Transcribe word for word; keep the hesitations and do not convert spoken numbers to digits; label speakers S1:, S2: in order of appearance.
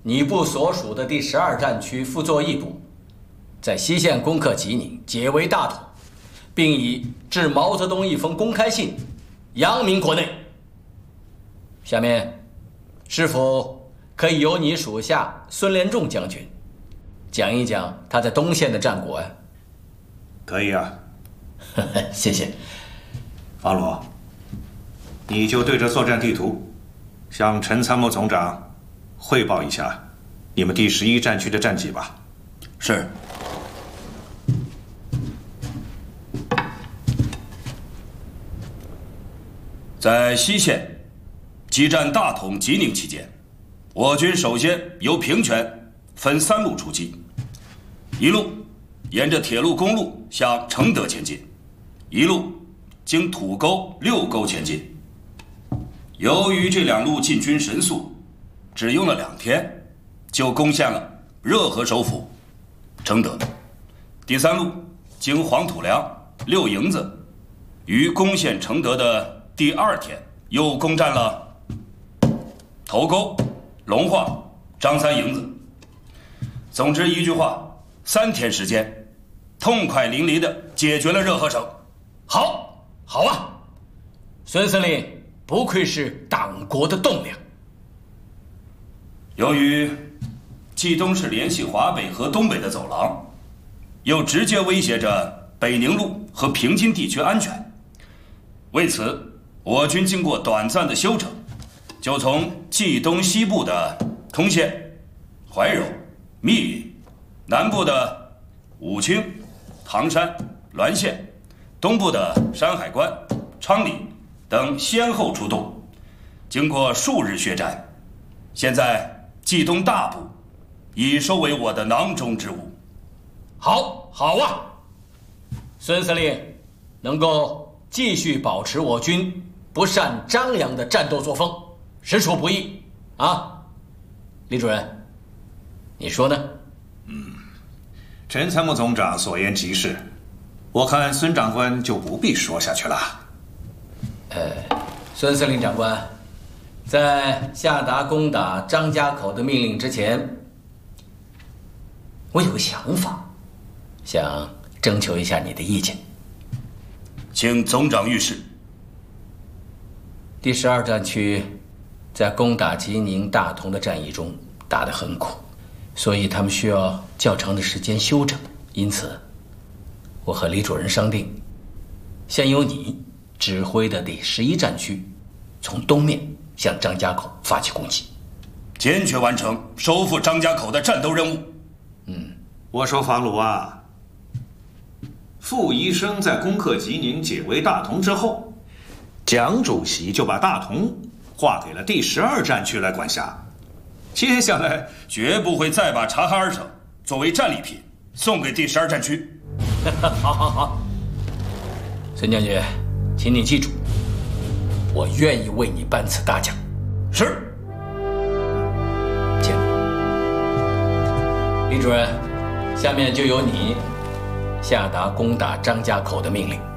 S1: 你部所属的第十二战区傅作义部，在西线攻克吉宁，解围大同，并以致毛泽东一封公开信扬名国内。下面，是否可以由你属下孙连仲将军讲一讲他在东线的战果呀？
S2: 可以啊。
S1: 谢谢。
S2: 方鲁，你就对着作战地图，向陈参谋总长汇报一下你们第十一战区的战绩吧。
S3: 是。在西线激战大同、吉宁期间，我军首先由平泉分三路出击，一路沿着铁路公路向承德前进，一路经土沟、六沟前进。由于这两路进军神速，只用了两天，就攻陷了热河首府承德。第三路经黄土梁、六营子，于攻陷承德的第二天，又攻占了头沟、龙化、张三营子。总之一句话，三天时间，痛快淋漓地解决了热河省。
S1: 好，好啊！孙司令不愧是党国的栋梁。
S3: 由于冀东是联系华北和东北的走廊，又直接威胁着北宁路和平津地区安全，为此，我军经过短暂的休整，就从冀东西部的通县、怀柔、密云，南部的武清、唐山、滦县，东部的山海关、昌黎等先后出动，经过数日血战，现在冀东大部已收为我的囊中之物。
S1: 好，好啊！孙司令能够继续保持我军不善张扬的战斗作风，实属不易啊！李主任，你说呢？
S2: 嗯，陈参谋总长所言极是，我看孙长官就不必说下去了。
S1: 呃，孙司令长官，在下达攻打张家口的命令之前，我有个想法，想征求一下你的意见。
S3: 请总长御示。
S1: 第十二战区在攻打吉宁、大同的战役中打得很苦，所以他们需要较长的时间休整。因此，我和李主任商定，先由你指挥的第十一战区从东面向张家口发起攻击，
S3: 坚决完成收复张家口的战斗任务。
S2: 嗯，我说房鲁啊，傅医生在攻克吉宁、解围大同之后，蒋主席就把大同划给了第十二战区来管辖，接下来
S3: 绝不会再把察哈尔省作为战利品送给第十二战区。
S1: 好好好，孙将军，请你记住，我愿意为你颁此大奖。
S3: 是。
S1: 请。李主任，下面就由你下达攻打张家口的命令。